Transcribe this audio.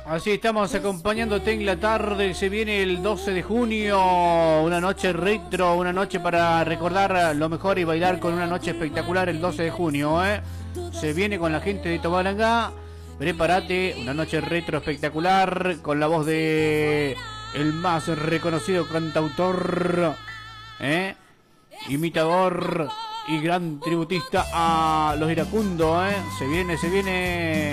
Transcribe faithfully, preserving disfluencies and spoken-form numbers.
Así estamos acompañándote en la tarde. Se viene el doce de junio, una noche retro, una noche para recordar lo mejor y bailar con una noche espectacular el doce de junio, ¿eh? Se viene con la gente de Tobalangá. Prepárate, una noche retro espectacular con la voz de el más reconocido cantautor, ¿eh? Imitador y gran tributista a los iracundos, ¿eh? Se viene, se viene.